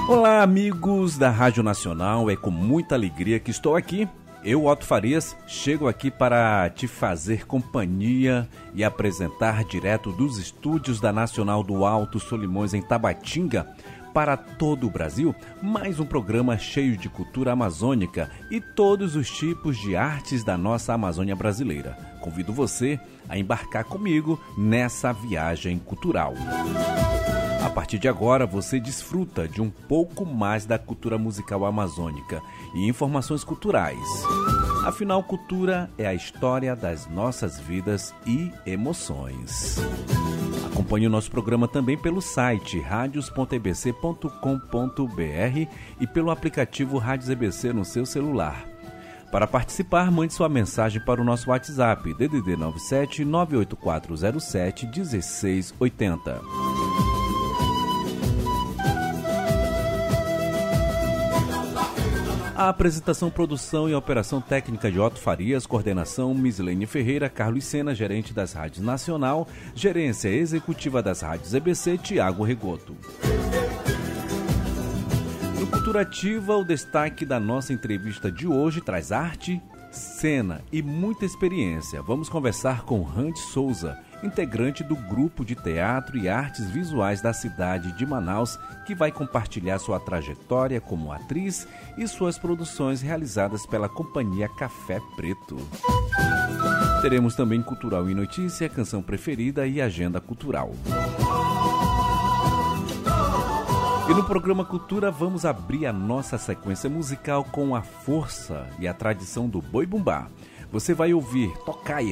Olá, amigos da Rádio Nacional, é com muita alegria que estou aqui. Eu, Otto Farias, chego aqui para te fazer companhia e apresentar direto dos estúdios da Nacional do Alto Solimões, em Tabatinga, para todo o Brasil, mais um programa cheio de cultura amazônica e todos os tipos de artes da nossa Amazônia brasileira. Convido você a embarcar comigo nessa viagem cultural. A partir de agora, você desfruta de um pouco mais da cultura musical amazônica e informações culturais. Afinal, cultura é a história das nossas vidas e emoções. Acompanhe o nosso programa também pelo site radios.ebc.com.br e pelo aplicativo Rádios EBC no seu celular. Para participar, mande sua mensagem para o nosso WhatsApp, DDD 97 98407 1680. A apresentação, produção e operação técnica de Otto Farias, coordenação Misilene Ferreira, Carlos Sena, gerente das Rádios Nacional, gerência executiva das Rádios EBC, Tiago Regoto. No Cultura Ativa, o destaque da nossa entrevista de hoje traz arte, cena e muita experiência. Vamos conversar com Randy Souza, integrante do grupo de teatro e artes visuais da cidade de Manaus, que vai compartilhar sua trajetória como atriz e suas produções realizadas pela companhia Café Preto. Teremos também Cultural e Notícia, Canção Preferida e Agenda Cultural. E no programa Cultura vamos abrir a nossa sequência musical com a força e a tradição do Boi Bumbá. Você vai ouvir Tocaia,